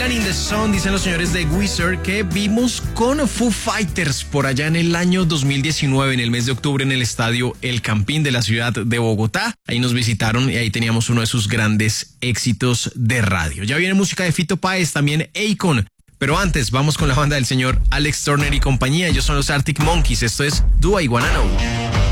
Island in the Sun, dicen los señores de Wizard, que vimos con Foo Fighters por allá en el año 2019, en el mes de octubre, en el estadio El Campín de la ciudad de Bogotá. Ahí nos visitaron y ahí teníamos uno de sus grandes éxitos de radio. Ya viene música de Fito Páez, también Akon. Pero antes, vamos con la banda del señor Alex Turner y compañía. Ellos son los Arctic Monkeys. Esto es Do I Wanna Know.